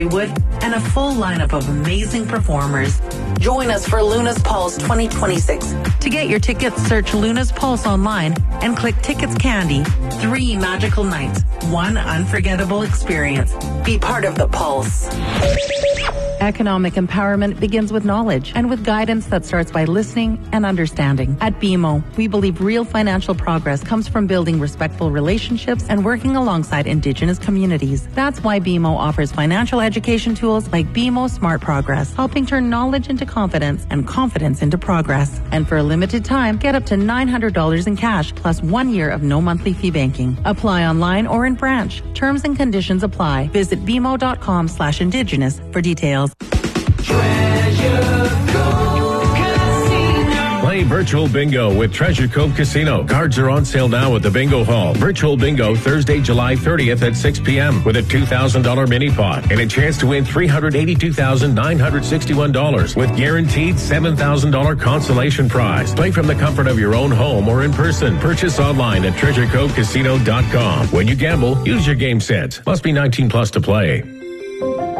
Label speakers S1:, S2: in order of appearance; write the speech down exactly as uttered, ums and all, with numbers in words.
S1: Wood, and a full lineup of amazing performers. Join us for Luna's Pulse twenty twenty-six. To get your tickets, search Luna's Pulse online and click Tickets Candy. Three magical nights, one unforgettable experience. Be part of the Pulse. Economic empowerment begins with knowledge and with guidance that starts by listening and understanding. At B M O, we believe real financial progress comes from building respectful relationships and working alongside Indigenous communities. That's why B M O offers financial education tools like B M O Smart Progress, helping turn knowledge into confidence and confidence into progress. And for a limited time, get up to nine hundred dollars in cash plus one year of no monthly fee banking. Apply online or in branch. Terms and conditions apply. Visit bmo.com slash indigenous for details.
S2: Treasure Cove Casino. Play virtual bingo with Treasure Cove Casino. Cards are on sale now at the Bingo Hall. Virtual bingo Thursday, July thirtieth at six p.m. with a two thousand dollars mini pot and a chance to win three hundred eighty-two thousand nine hundred sixty-one dollars with guaranteed seven thousand dollars consolation prize. Play from the comfort of your own home or in person. Purchase online at treasure cove casino dot com. When you gamble, use your game sense. Must be nineteen plus to play.